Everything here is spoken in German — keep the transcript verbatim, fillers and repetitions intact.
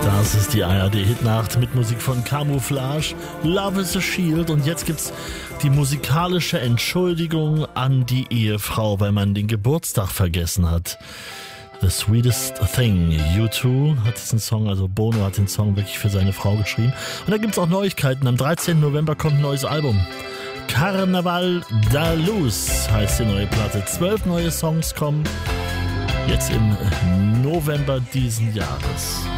Das ist die A R D-Hitnacht mit Musik von Camouflage, Love is a Shield. Und jetzt gibt's die musikalische Entschuldigung an die Ehefrau, weil man den Geburtstag vergessen hat. The Sweetest Thing. U zwei hat diesen Song, also Bono hat den Song wirklich für seine Frau geschrieben. Und da gibt's auch Neuigkeiten. Am dreizehnten November kommt ein neues Album. Carnaval da Luz heißt die neue Platte. Zwölf neue Songs kommen jetzt im November diesen Jahres.